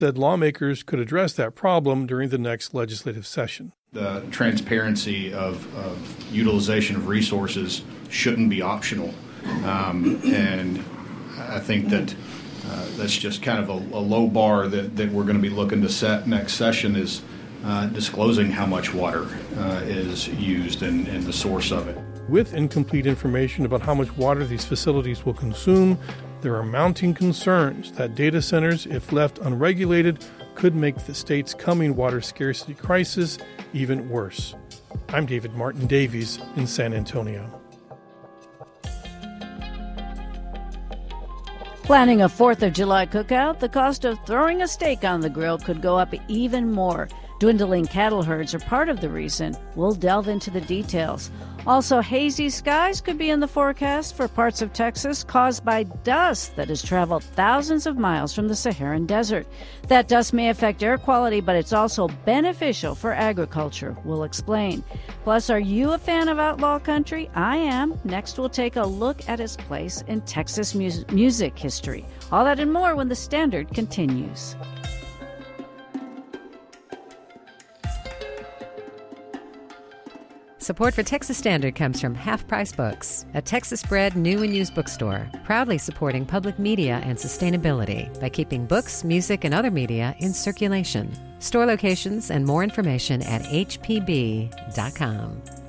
said lawmakers could address that problem during the next legislative session. The transparency of utilization of resources shouldn't be optional. And I think that that's just kind of a low bar that we're going to be looking to set next session is disclosing how much water is used and the source of it. With incomplete information about how much water these facilities will consume, there are mounting concerns that data centers, if left unregulated, could make the state's coming water scarcity crisis even worse. I'm David Martin Davies in San Antonio. Planning a 4th of July cookout, the cost of throwing a steak on the grill could go up even more. Dwindling cattle herds are part of the reason. We'll delve into the details. Also, hazy skies could be in the forecast for parts of Texas caused by dust that has traveled thousands of miles from the Saharan desert. That dust may affect air quality, but it's also beneficial for agriculture. We'll explain. Plus, are you a fan of outlaw country? I am. Next, we'll take a look at its place in Texas music history. All that and more when The Standard continues. Support for Texas Standard comes from Half Price Books, a Texas-bred new and used bookstore, proudly supporting public media and sustainability by keeping books, music, and other media in circulation. Store locations and more information at hpb.com.